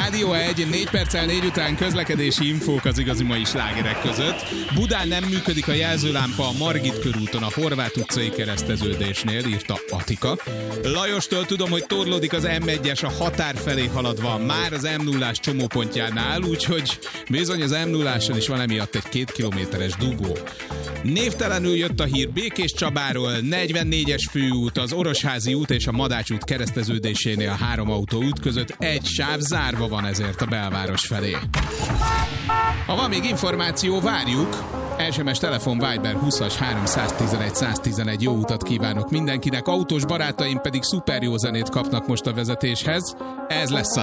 Rádió 1, 4 perccel 4 után közlekedési infók az igazi mai slágerek között. Budán nem működik a jelzőlámpa a Margit körúton a Horváth utcai kereszteződésnél, írta Atika. Lajostól tudom, hogy torlódik az M1-es a határ felé haladva, már az M0-ás csomópontjánál, úgyhogy bizony az M0-áson is van emiatt egy 2 kilométeres dugó. Névtelenül jött a hír Békés Csabáról, 44-es főút, az Orosházi út és a Madács út kereszteződésénél a 3 autóút között egy sáv zárva van ezért a belváros felé. Ha van még információ, várjuk! SMS, telefon, Viber 20-as 311 111. Jó utat kívánok mindenkinek, autós barátaim pedig szuper jó zenét kapnak most a vezetéshez. Ez lesz